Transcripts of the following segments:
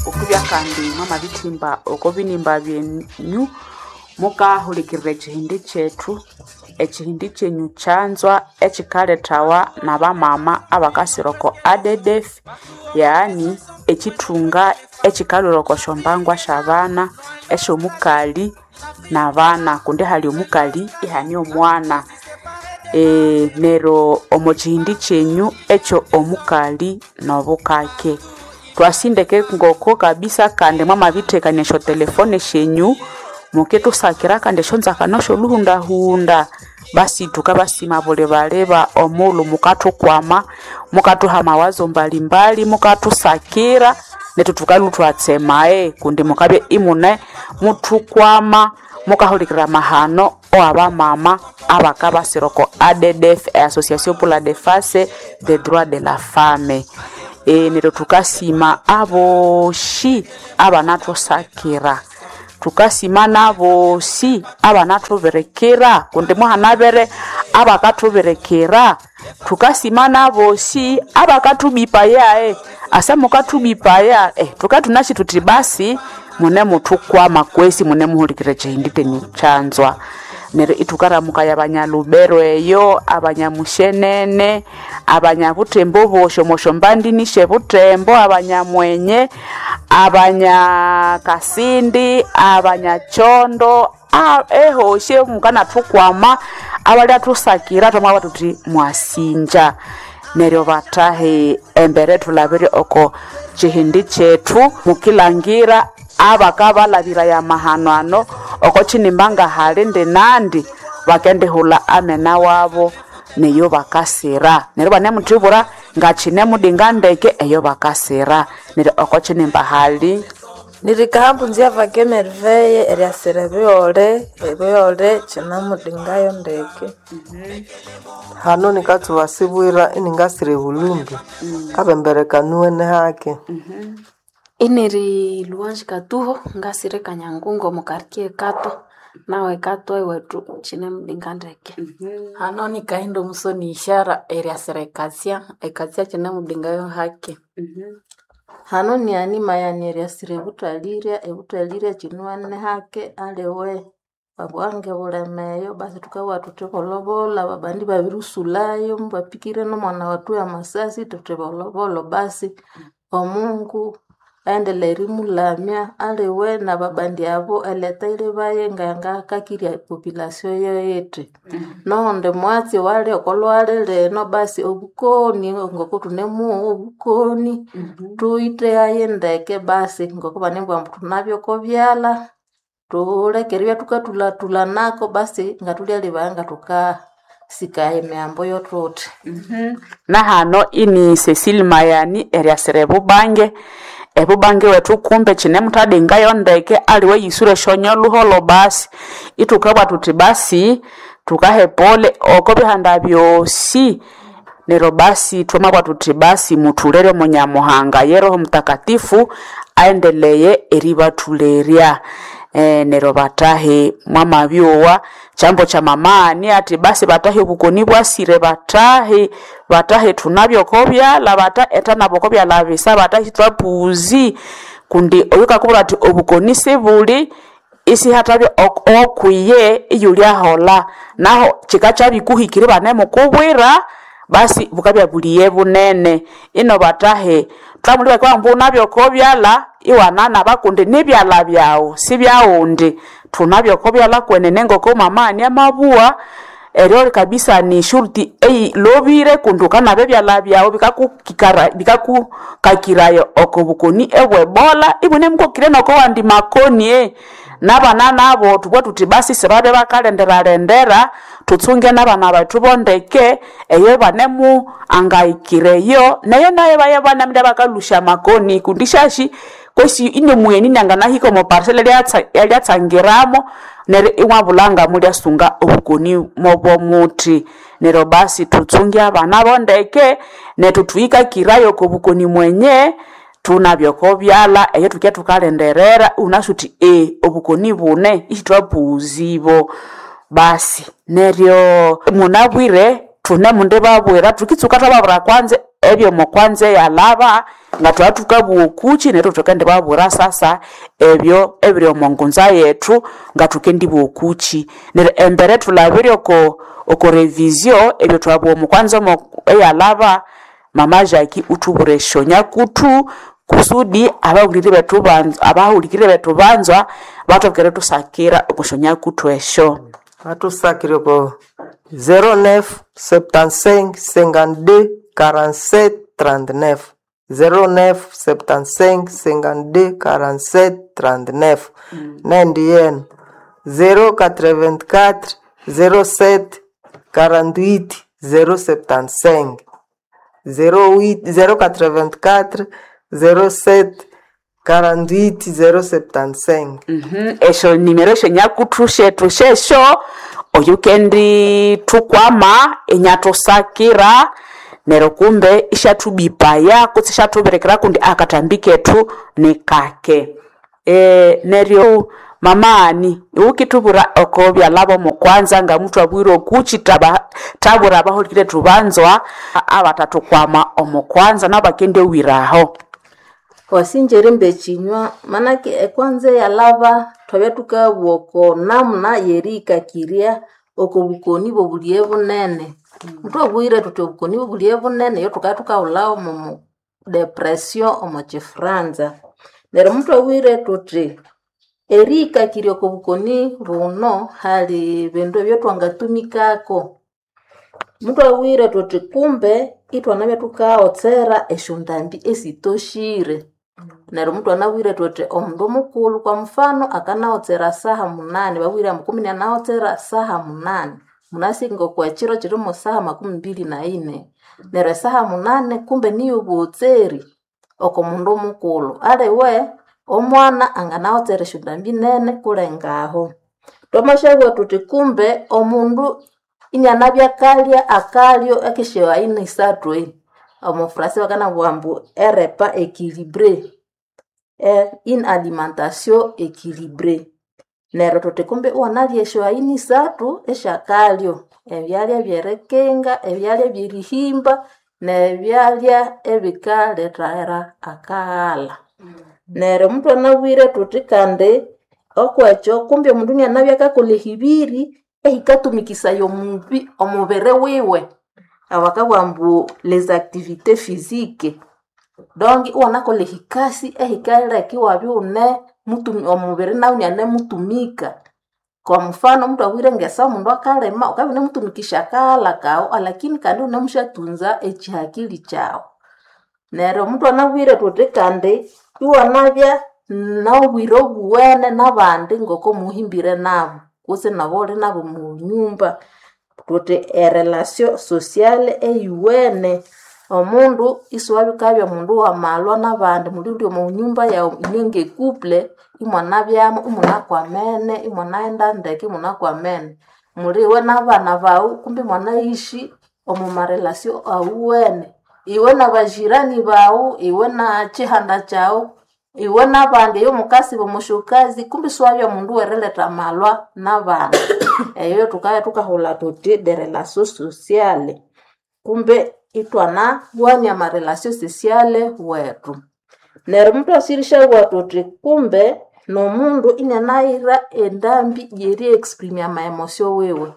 okubya kandi mama bitimba okobinimba byenyu mukahulikirira ekihindi kyetu ekihindi kyenyu kyanzwa ekikaletawa nabamama abakasiroko ADDF yaani ekitunga ekikaliroko shombangwa shabana eshomukali nabana kundi hali omukali ihani omwana nero omukihindi kyenyu ekyo omukali nobukake twasindeke ngoko kabisa kandi mama biteekanisho telefone shenyu muketu sakira kandi shonza kanosho luhunda basi tukabasima bole baleba omulu mukatu kwama mukatu hamawazo mbalimbali mukatu sakira netu tukalu twatsemae kundi mukabe imune mutu kwama mukahulikira mahano o abamama abakabasiroko ADDF Association pour la défense des droits de la femme nero tukasima aboshi abanatro sakira tukasima naboshi abanatro berekera kundi muhanabere abakatro berekera tukasima naboshi abakatubipa yae asa mukatubipa ya tukatunashi tutibasi mune mutukwa makwesi mune muhulikire chihindite ni chanzwa nere itukaramuka y'abanyalubero eyo abanyamushenene abanyabutembo boshomosho mbandinishe butembo abanyamwenye abanyakasindi abanyachondo ehoshe mukana tukwama abali atusakira tomwa tuti mwasinja neryo batahe embere tulabire oko chihindi chetu mukilangira abakabalabira ya mahanano oko chinimbanga halinde nandi bakende hula amena wabo neyo bakasira neryo banemutibura ngachine mudinga ndeke eyo bakasira neryo oko chinimba hali nirikahambu nzia vake merveye eriasire beole china mudingayo ndeke hano nikatu wasibwira iningasire bulumbi kabembere kanuene hake iniri Luanji Katuho ngasire Kanyangungo mukarkie kato nawe kato ewetu chine mudinga ndeke hano nikaindo musoni ishara eriasire ekazia chine mudingayo hake hano ni anima yani eriasire ebutalire chinuane hake alewe babwange bulemeyo basi tukawa tutebolobola babandi babirusulayo mbapikire no mwana watu ya masasi tutebolobolo basi omungu aendele rimulamya alewe na babandi abo eleta ile baye nganga kakiria population yete nonde mwatsi wale okolwale leno basi obukoni ngoko tunemu obukoni tuite ayendeke basi ngoko banembwa mtu nabyo kobyala tulekeribya tukatula nako basi ngatulia libanga tuka sikaye meambo yotrote na hano ini Cecile Mayani eriasire bubange ebubange wetu kumbe chine mutadinga yondeke aliwe yisure shonyo luholo basi itukabwa tuti basi tukahepole okobihanda byosi nero basi twamabwa tuti basi mutulere munyamuhanga yeroho mtakatifu aendeleye eribatuleria nero batahe mama byowa chambo cha mamani ati basi batahe bukoni bwasire batahe tunabyo kobya la bata etana bokobya la bisa batahe twapuzi kundi oyuka kubura ati obukoni sebuli isi hatabyo okwiye iyulya hola naho chikacha bikuhikire bane mukubwira basi bukabya buliye bunene ino batahe twamuliwe kwa mbu nabyo kobyala iwanana bakunde nibyala byawo sibyawundi tunabyo kobyala kwenene ngoko mamani amabua eryo kabisa ni shurti lobire kundukana bebyala byawo bikakukakirayo okobukoni ebwebola ibune mukokire noko wandi makoni nabana nabo tubwo tuti basi sirabe bakalendera tutsunge nabana batu bondeke eyo banemu angaikireyo nayo baye bana mda bakalusha makoni kundishashi kwesi ine muyeni nangana hiko mo parcel yatsangiramo nere iwabulanga mulya sunga obukoni mobo muti nero basi tutsunge abana bondeke netutuika kirayo kobukoni mwenye tunabyo kobyala eyo tukya tukalenderera unasuti obukoni bune ishitwapuzibo basi neryo munabwire tune munde babwera tukitsuka tababura kwanze ebyo mokwanze yalaba nga twatukabu okuchi neto tukende babura sasa ebyo ebiri omongonza yetu nga tukendi bokuchi nere embere tulabiri oko revision ebyo twabo omukwanza eyalaba mama Jackie utuburesho nyakutu kusudi abahulikire betu banzwa batokere tusakira okushonya kutu esho batusakire ko 09 75 52 47 39 09 75 52 47 39 Nendien 084 07 48 075 084 07 48 075 esho nimero shenyakutu shetu shesho oyukendi tukwama enyatosakira nero kumbe ishatubipaya kutsi shatuberekera kundi akatambiketu nikake neryo mamani ukitubura okobya labo mukwanza nga mtu abwiro okuchi tabura abahulikire tubanzwa abatatukwama omukwanza nabakende wiraho wasinjere mbechinywa manake ekwanze yalaba twabya tukabwoko namna yerika kiria okobukoni bobulie bunene mtu abwire tutobukoni bobulie bunene yo tukatukaulao mu depression omo chifranza nero mtu abwire tuti erika kiria okobukoni buno hali bendo byo twangatumikako mtu abwire tuti kumbe itwanabya tukaotsera eshundambi esitoshire nero mtu anawire tuti omundu mukulu kwa mfano akanaotsera saha 8 bawira 10 anaotsera saha 8 munasingo kwa chiro chirimo saha 24 nero saha 8 kumbe niyo buotseri oko mundu mukulu alewe omwana anganaotsera eshundambi nene kulengaho tomashagwa tuti kumbe omundu inyanabya kalya akalyo akishewa inisatwe omufrase wakana bwambu erepa équilibré in alimentation équilibrée nero tote kumbe wanalya shewa inisatu eshakalyo ebyalya byerekenga ebyalya byerihimba nebyalya ebikaletera akala nero mtu anawire tuti kande okwacho kumbe mundu nyanabya kakole hibiri ehikatumikisa yomubi omubere wiwe abakabwambu les activités physiques donc wanakole hikasi ehikala kiwabyune mutu omubere nawo nyane mutumika kwa mfano mtu awire ngesa mundu akalema ukabine mutumikisha kala kao lakini kandi unamushatunza echihakili chao nero mtu anawire tutekande iwanabya nawiro buwene nabandi ngoko muhimbire nabo kuse nabole nabo mu nyumba tuti relation sociale eyuwene omundu iswabikabya mundu wa malwa nabandi mulindi mu nyumba ya inenge couple imwanabyamo imunakwamene imwanaenda ndeke imunakwamene muliwe nabana bawu kumbi mwanaishi omu relation awuwene iwe nabajirani bawu iwe na chihanda chao iwe nabandi yo mukasi bomushukazi kumbi swabya mundu wereleta malwa nabana eyo tukahula tuti de relation sociale kumbe itwana bwanya ma relation sociale wetu nero mtu asirisha watuti kumbe no mundu inanaira endambi yeri exprime ma emotion wewe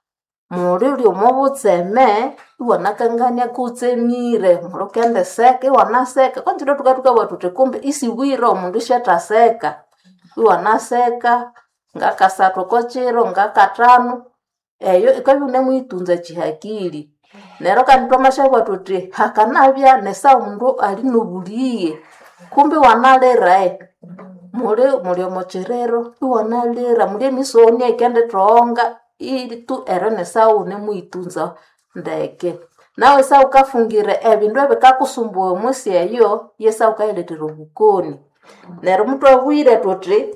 muri omubutseme iwanakangania kutsemire murokende seke wanaseka kwanjiro tukatuka watuti kumbe isiwira omundu shataseka iwanaseka ngakasatu kochiro ngakatano eyo ikabune muitunza chihakili nero kandi tomashabwa tuti hakanabya nesa mundu ali nobuliye kumbe wanalera muri omocherero iwanalera muri misoni ekende tronga ili tu erene saune muitunza ndeke nawe sa ukafungire ebindu ebikakusumbua musi eyo yesa ukailetera obukoni nero mtu awire tuti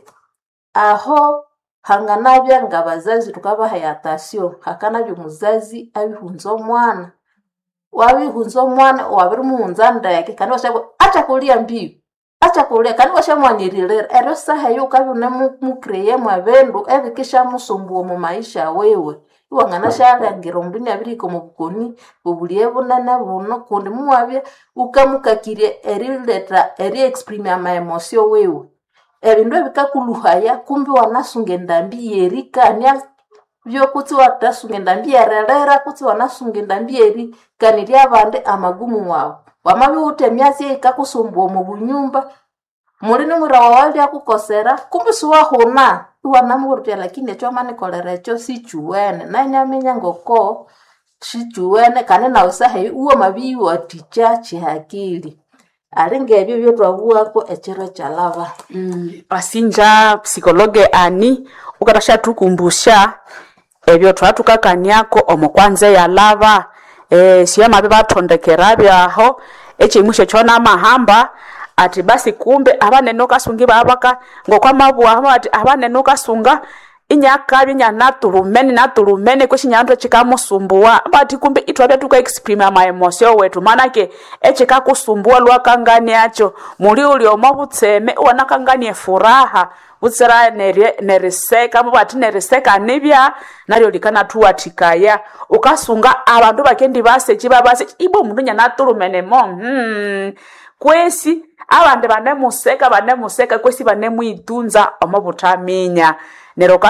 aho hanganabya ngabazazi tukabahayatasyo hakanabya muzazi abihunza omwana wabihunza omwana wabiri muhunza ndeke kandi washabwa acha kulia mbiyo acha kulia kandi washamwanyirirera ero saha yo kabune mukreye mwavendu evikisha musumbuo mu maisha wewe iwangana shalangira omundu nyabiriko mu bukoni obuliye bunene buno kundi muwabye ukamukakire erileta exprime ama emosio wewe ebindu ebikakuluhaya kumbi wanasunga endambi yerikania byo kuti watasunga endambi yerelera kuti wanasunga endambi yeri kaniri abande amagumu wawe wamabi utemyasi ikakusumbua mu bunyumba mulini mwira wawali akukosera kumbi suwahuna iwanamurutya lakini echo amanikolera echo sichuwene nanyaminya ngoko sichuwene kane nawe sahe uwo mabi waticha chihakili alinga ebyo byotwabuwako echero chalava asinja psikologe ani ukatasha tukumbusha ebyo twatukakaniako omukwanze yalava siya mabi batondekera byaho echimusho chona mahamba ati basi kumbe abanene okasungi babaka ngokwamabuwa ati abanene okasunga inyakabye natulumene kweshinyanto chikamusumbuwa bati kumbe itwabe tuka exprime ama emotion wetu manake echikakusumbua lwakangani acho muri uli omabutseme wanakangani furaha butsera neriseka mubati neriseka nibya naryo likana tuwatikaya ukasunga abantu bakendi base chibabase ibo mundu nyanatulumene mo kwesi abande banemuseka kwesi banemwitunza omabutaminya nero